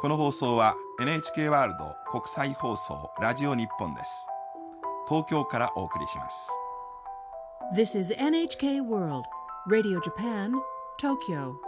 この放送は NHK ワールド国際放送ラジオ日本です。東京からお送りします。 This is NHK World Radio Japan, Tokyo.